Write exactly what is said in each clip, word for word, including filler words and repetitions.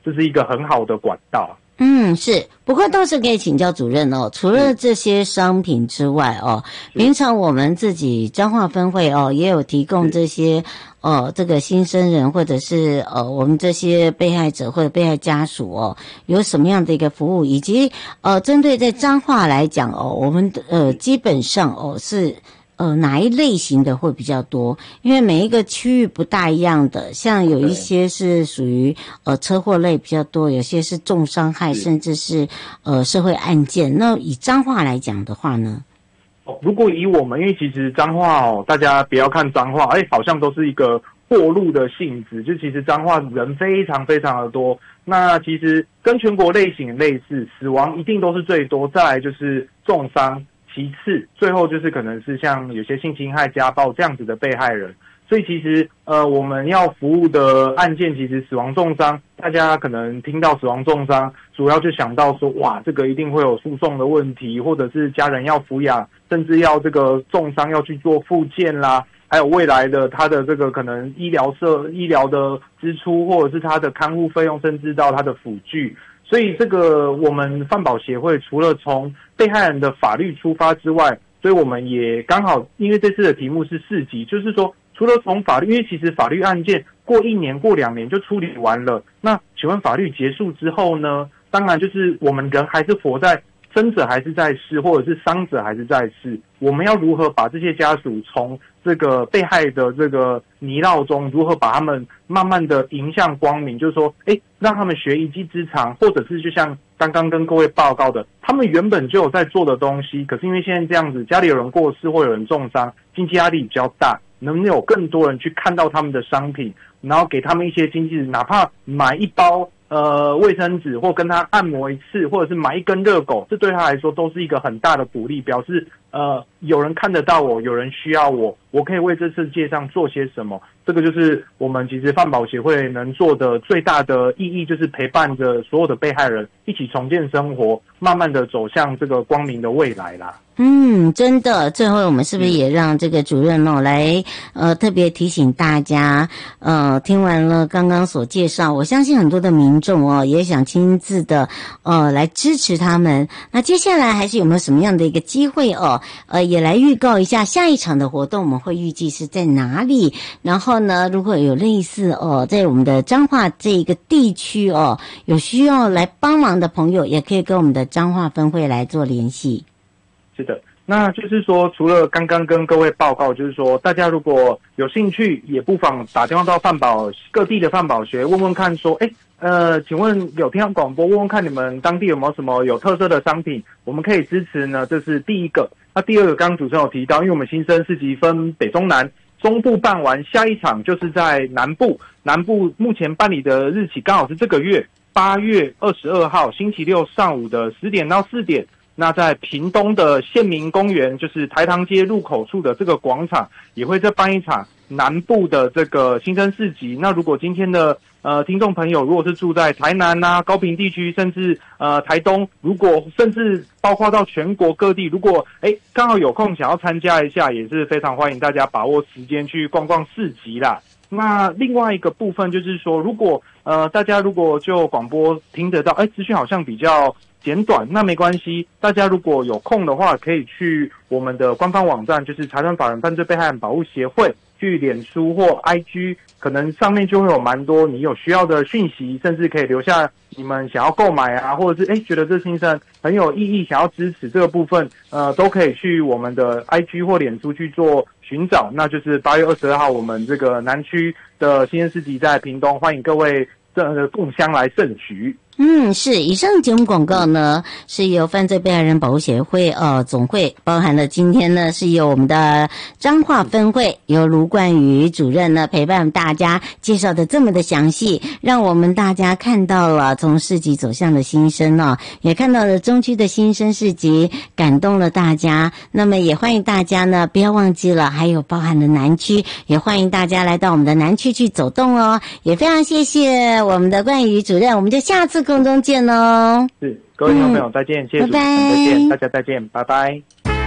这是一个很好的管道。 嗯，是。不过倒是可以请教主任哦，除了这些商品之外哦，平常我们自己彰化分会哦也有提供这些呃这个新生人或者是呃我们这些被害者或者被害家属哦，有什么样的一个服务，以及呃针对在彰化来讲哦，我们呃基本上哦是。呃，哪一类型的会比较多？因为每一个区域不大一样的，像有一些是属于呃车祸类比较多，有些是重伤害，甚至是呃社会案件。那以彰化来讲的话呢？ 哦，如果以我们，因为其实彰化哦，大家不要看彰化，哎，好像都是一个过路的性质，就其实彰化人非常非常的多。那其实跟全国类型类似，死亡一定都是最多，再来就是重伤。其次，最后就是可能是像有些性侵害、家暴这样子的被害人，所以其实呃我们要服务的案件，其实死亡重伤，大家可能听到死亡重伤，主要就想到说，哇，这个一定会有诉讼的问题，或者是家人要抚养，甚至要这个重伤要去做复健啦，还有未来的他的这个可能医疗社医疗的支出，或者是他的看护费用，甚至到他的辅具。所以这个我们犯保协会除了从被害人的法律出发之外，所以我们也刚好因为这次的题目是四级，就是说除了从法律，因为其实法律案件过一年过两年就处理完了，那请问法律结束之后呢，当然就是我们人还是活在生者还是在世，或者是伤者还是在世，我们要如何把这些家属从这个被害的这个泥淖中，如何把他们慢慢的迎向光明，就是说，诶，让他们学一技之长，或者是就像刚刚跟各位报告的，他们原本就有在做的东西，可是因为现在这样子，家里有人过世或有人重伤，经济压力比较大，能不能有更多人去看到他们的商品，然后给他们一些经济，哪怕买一包呃卫生纸，或跟他按摩一次，或者是买一根热狗，这对他来说都是一个很大的鼓励，表示呃有人看得到我，有人需要我，我可以为这世界上做些什么。这个就是我们其实犯保协会能做的最大的意义，就是陪伴着所有的被害人一起重建生活，慢慢的走向这个光明的未来啦。 嗯，真的。最后我们是不是也让这个主任哦来呃特别提醒大家，呃听完了刚刚所介绍，我相信很多的民众哦也想亲自的呃来支持他们。那接下来还是有没有什么样的一个机会哦呃也来预告一下下一场的活动，我们会预计是在哪里？然后呢，如果有类似哦在我们的彰化这个地区哦有需要来帮忙的朋友，也可以跟我们的彰化分会来做联系。 是的，那就是说，除了刚刚跟各位报告，就是说，大家如果有兴趣，也不妨打电话到犯保各地的犯保学，问问看，说，哎，呃，请问有听到广播，问问看你们当地有没有什么有特色的商品，我们可以支持呢？这是第一个。那第二个，刚刚主持人有提到，因为我们新生市集分北中南，中部办完，下一场就是在南部，南部目前办理的日期刚好是这个月八月二十二号星期六上午的十点到四点。那在屏东的县民公园，就是台糖街入口处的这个广场，也会再办一场南部的这个新生市集。那如果今天的呃听众朋友，如果是住在台南啊、高屏地区，甚至呃台东，如果甚至包括到全国各地，如果诶刚好有空想要参加一下，也是非常欢迎大家把握时间去逛逛市集啦。那另外一个部分就是说，如果呃大家如果就广播听得到，诶资讯好像比较简短，那没关系，大家如果有空的话，可以去我们的官方网站，就是财团法人犯罪被害人保护协会，去脸书或 I G， 可能上面就会有蛮多你有需要的讯息，甚至可以留下你们想要购买啊，或者是诶觉得这新生很有意义，想要支持这个部分，呃，都可以去我们的 I G 或脸书去做寻找。那就是八月二十二号，我们这个南区的新生市集在屏东，欢迎各位这共襄来盛举。 嗯，是。以上节目广告呢，是由犯罪被害人保护协会呃总会，包含了今天呢是由我们的彰化分会由卢冠宇主任呢陪伴大家介绍的这么的详细，让我们大家看到了从市集走向的新生哦，也看到了中区的新生市集，感动了大家。那么也欢迎大家呢不要忘记了，还有包含了南区，也欢迎大家来到我们的南区去走动哦。也非常谢谢我们的冠宇主任，我们就下次空中见哦。 是，各位听众朋友再见，谢谢主持人，再见，大家再见，拜拜。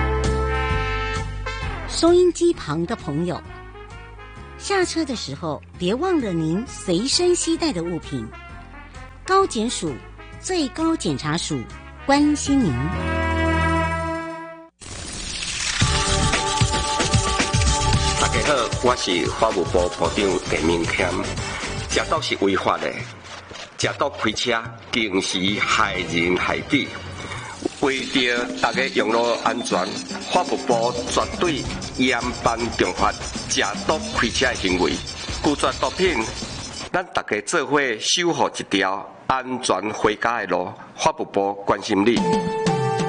收音机旁的朋友，下车的时候别忘了您随身携带的物品。 高检署最高检察署关心您。 大家好，我是法务部部长陈明谦。食毒是违法的，食毒开车定时害人害己。为着大家用路安全，法务部绝对严办重罚食毒开车的行为。拒绝毒品，咱大家做伙守护一条安全回家的路。法务部关心你。